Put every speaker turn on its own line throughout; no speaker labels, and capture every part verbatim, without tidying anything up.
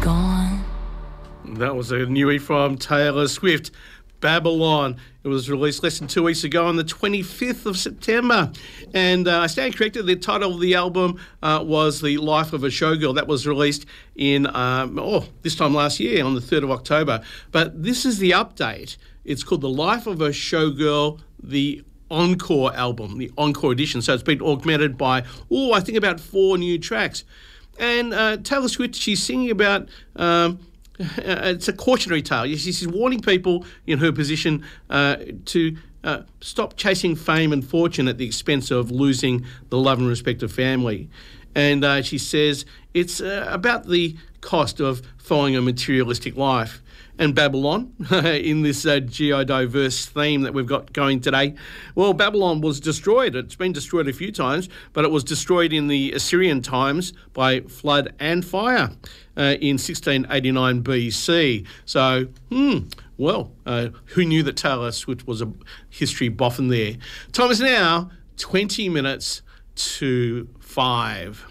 gone.
That was a newie from Taylor Swift, Babylon. It was released less than two weeks ago on the twenty-fifth of September. And uh, I stand corrected, the title of the album uh, was The Life of a Showgirl. That was released in, um, oh, this time last year on the third of October. But this is the update. It's called The Life of a Showgirl, the Encore album, the Encore edition. So it's been augmented by, oh, I think about four new tracks. And uh, Taylor Swift, she's singing about... Um, it's a cautionary tale. She's warning people in her position uh, to uh, stop chasing fame and fortune at the expense of losing the love and respect of family. And uh, she says it's uh, about the cost of following a materialistic life. And Babylon, in this uh, geodiverse theme that we've got going today, well, Babylon was destroyed. It's been destroyed a few times, but it was destroyed in the Assyrian times by flood and fire uh, in sixteen eighty-nine B C. So, hmm, well, uh, who knew that Taylor Swift was a history boffin there? Time is now twenty minutes to five.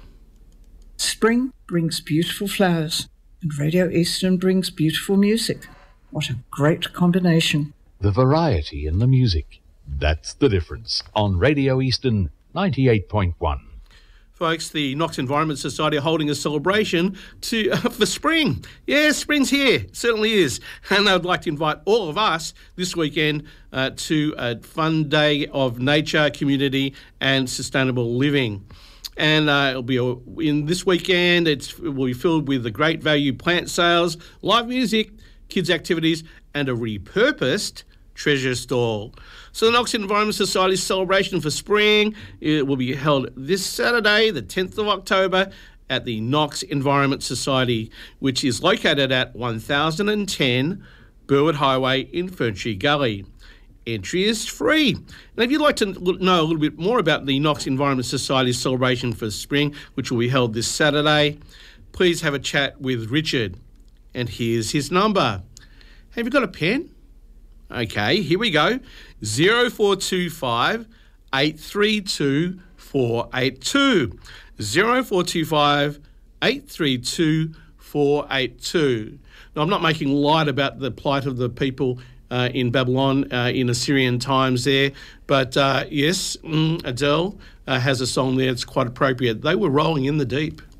Spring brings beautiful flowers. And Radio Eastern brings beautiful music. What a great combination.
The variety in the music. That's the difference on Radio Eastern ninety-eight point one.
Folks, the Knox Environment Society are holding a celebration to uh, for spring. Yeah, spring's here. It certainly is. And they would like to invite all of us this weekend uh, to a fun day of nature, community and sustainable living. And uh, it'll be a, in this weekend, it's, it will be filled with the great value plant sales, live music, kids' activities, and a repurposed treasure stall. So the Knox Environment Society's celebration for spring, it will be held this Saturday, the tenth of October, at the Knox Environment Society, which is located at one thousand ten Burwood Highway in Ferntree Gully. Entry is free. And if you'd like to know a little bit more about the Knox Environment Society's celebration for spring, which will be held this Saturday, please have a chat with Richard. And here's his number. Have you got a pen? Okay, here we go. zero four two five, eight three two, four eight two. zero four two five, eight three two, four eight two. Now, I'm not making light about the plight of the people Uh, in Babylon uh, in Assyrian times there. But uh, yes, mm, Adele uh, has a song there that's quite appropriate. They were rolling in the deep.